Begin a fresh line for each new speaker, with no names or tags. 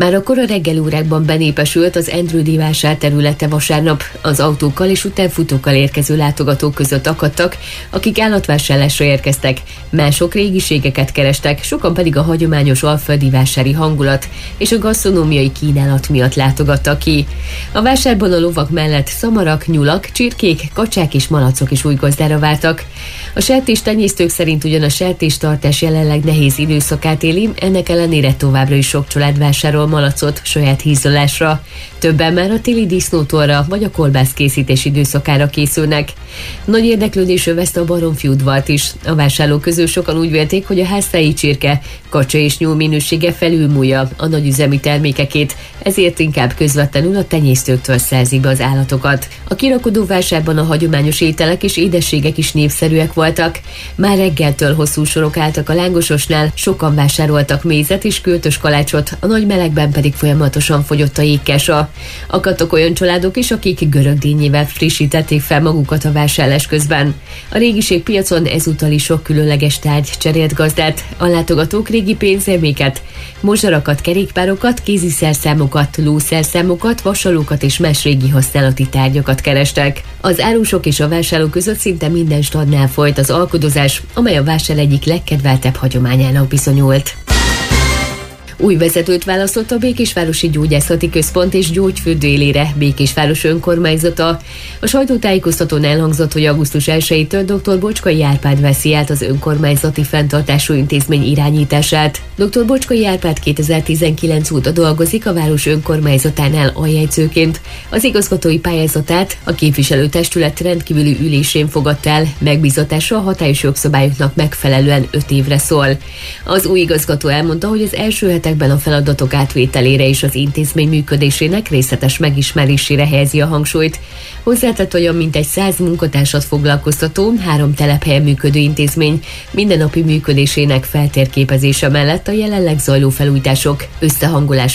Már a kora reggeli órákban benépesült az Endrődi vásár területe vasárnap. Az autókkal és utánfutókkal érkező látogatók között akadtak, akik állatvásárlásra érkeztek, mások régiségeket kerestek, sokan pedig a hagyományos alföldi vásári hangulat és a gasztronómiai kínálat miatt látogattak ki. A vásárban a lovak mellett szamarak, nyulak, csirkék, kacsák és malacok is új gazdára vártak. A sertéstenyésztők szerint ugyan a sertéstartás jelenleg nehéz időszakát éli, ennek ellenére továbbra is sok család vásárol malacot saját hízolásra. Többen már a téli disznótorra vagy a kolbászkészítés időszakára készülnek. Nagy érdeklődés övezte a Baromfi udvart is. A vásárlók közül sokan úgy vélték, hogy a háztáji csirke, kacsa és nyúl minősége felülmúlja a nagyüzemi termékekét, ezért inkább közvetlenül a tenyésztőktől szerzik be az állatokat. A kirakodó vásárban a hagyományos ételek és édességek is népszerűek voltak. Már reggeltől hosszú sorok álltak a Lángososnál, sokan vásároltak mézet és kürtös kalácsot, a nagy melegben pedig folyamatosan fogyott a jégkesa. Akadtak olyan családok is, akik görögdínyével frissítették fel magukat a vásárlás közben. A régiségpiacon ezúttal is sok különleges tárgy cserélt gazdát. A látogatók régi pénzérméket, mozsarakat, kerékpárokat, kéziszerszámokat, lószerszámokat, vasalókat és más régi használati tárgyakat kerestek. Az árusok és a vásárlók között szinte minden standnál folyt az alkudozás, amely a vásár egyik legkedveltebb hagyományának bizonyult. Új vezetőt választott a Békésvárosi Gyógyászati Központ és Gyógyfürdő élére Békésváros önkormányzata. A sajtótájékoztatón elhangzott, hogy augusztus 1-től dr. Bocskai Árpád veszi át az önkormányzati fenntartású intézmény irányítását. Dr. Bocskai Árpád 2019 óta dolgozik a város önkormányzatánál aljegyzőként. Az igazgatói pályázatát a képviselőtestület rendkívüli ülésén fogadta el, megbízatása a hatályos jogszabályoknak megfelelően 5 évre szól. Az új igazgató elmondta, hogy az első hetekben a feladatok átvételére és az intézmény működésének részletes megismerésére helyezi a hangsúlyt. Hozzátett, hogy a mintegy 100 munkatársat foglalkoztató, 3 telephelyen működő intézmény mindennapi működésének feltérképezése mellett a jelenleg zajló felújítások összehangolása